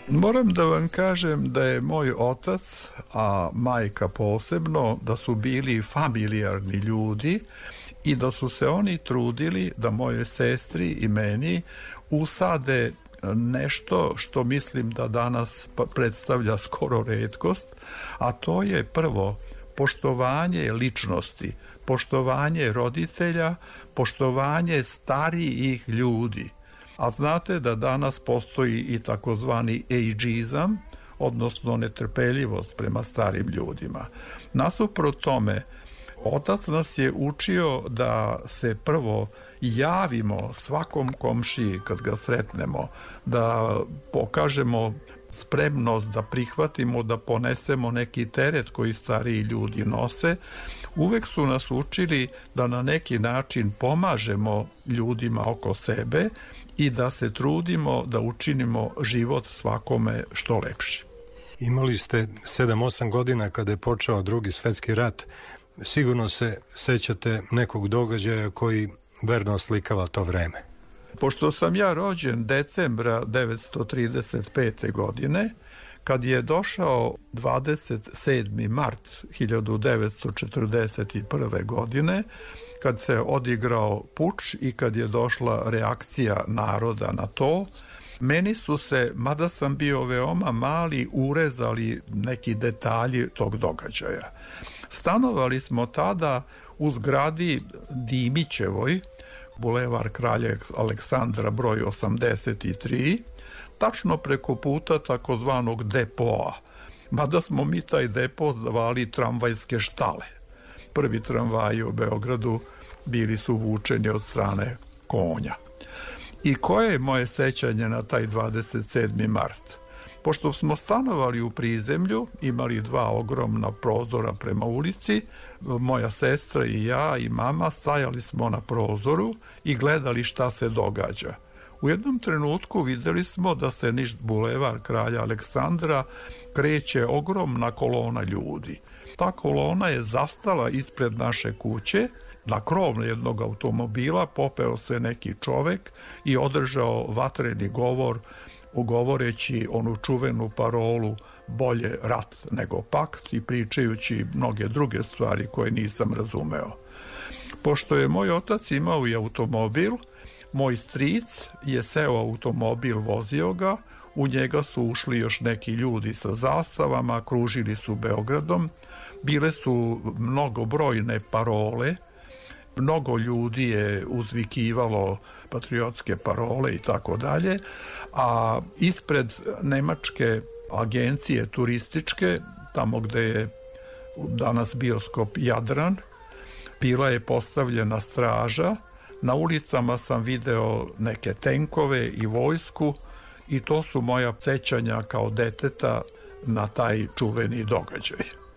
Moram da vam kažem da je moj otac, a majka posebno, da su bili familijarni ljudi i da su se oni trudili da moje sestri i meni usade nešto što mislim da danas predstavlja skoro retkost, a to je prvo poštovanje ličnosti, poštovanje roditelja, poštovanje starijih ljudi. A znate da danas postoji i takozvani ageizam, odnosno netrpeljivost prema starim ljudima. Nasuprot tome, otac nas je učio da se prvo javimo svakom komšiji kad ga sretnemo, da pokažemo spremnost da prihvatimo, da ponesemo neki teret koji stariji ljudi nose. Uvek su nas učili da na neki način pomažemo ljudima oko sebe i da se trudimo da učinimo život svakome što lepši. Imali ste 7-8 godina kada je počeo Drugi svetski rat. Sigurno se sećate nekog događaja koji verno oslikava to vreme. Pošto sam ja rođen decembra 1935. godine, kad je došao 27. mart 1941. godine, kad se odigrao puč i kad je došla reakcija naroda na to, meni su se, mada sam bio veoma mali, urezali neki detalji tog događaja. Stanovali smo tada u zgradi Dimićevoj, Bulevar Kralja Aleksandra broj 83, tačno preko puta takozvanog depoa, mada smo mi taj depo zvali tramvajske štale. Prvi tramvaji u Beogradu bili su vučeni od strane konja. I koje je moje sećanje na taj 27. mart? Pošto smo stanovali u prizemlju, imali 2 ogromna prozora prema ulici, moja sestra i ja i mama stajali smo na prozoru i gledali šta se događa. U jednom trenutku videli smo da se niz Bulevar Kralja Aleksandra kreće ogromna kolona ljudi. Ta kolona je zastala ispred naše kuće, na krov jednog automobila popeo se neki čovek i održao vatreni govor, govoreći onu čuvenu parolu bolje rat nego pakt i pričajući mnoge druge stvari koje nisam razumeo. Pošto je moj otac imao i automobil, moj stric je seo automobil, vozio ga, u njega su ušli još neki ljudi sa zastavama, kružili su Beogradom, bile su mnogobrojne parole, mnogo ljudi je uzvikivalo patriotske parole i tako dalje, a ispred nemačke agencije turističke, tamo gde je danas bioskop Jadran, bila je postavljena straža. Na ulicama sam video neke tenkove i vojsku i to su moja sećanja kao deteta na taj čuveni događaj.